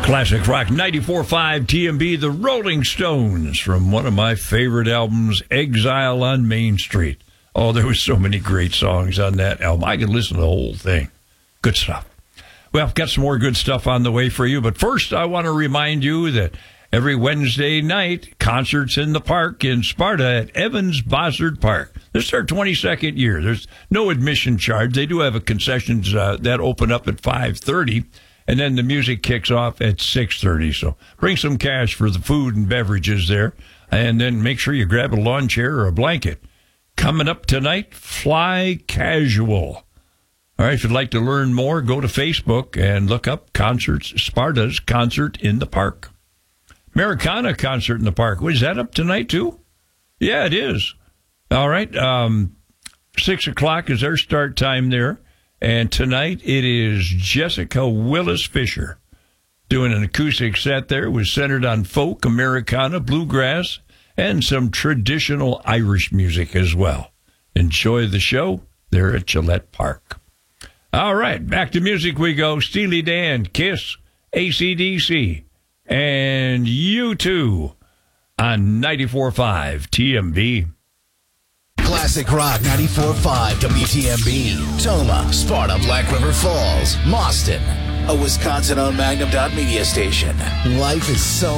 Classic Rock 94.5 TMB, The Rolling Stones, from one of my favorite albums, Exile on Main Street. Oh, there was so many great songs on that album. I could listen to the whole thing. Good stuff. Well, I've got some more good stuff on the way for you, but first I want to remind you that every Wednesday night, concerts in the park in Sparta at Evans Bossard Park. This is their 22nd year. There's no admission charge. They do have a concessions that open up at 5:30. And then the music kicks off at 6:30. So bring some cash for the food and beverages there. And then make sure you grab a lawn chair or a blanket. Coming up tonight, Fly Casual. All right, if you'd like to learn more, go to Facebook and look up Concerts, Sparta's Concert in the Park. Americana Concert in the Park. Was that up tonight too? Yeah, it is. All right. 6 o'clock is their start time there. And tonight it is Jessica Willis Fisher doing an acoustic set there. It was centered on folk, Americana, bluegrass, and some traditional Irish music as well. Enjoy the show there at Gillette Park. All right, back to music we go. Steely Dan, Kiss, AC/DC, and U2 on 94.5 TMB. Classic Rock 94.5 WTMB. Toma, Sparta, Black River Falls, Mauston. A Wisconsin-owned Magnum Media station. Life is so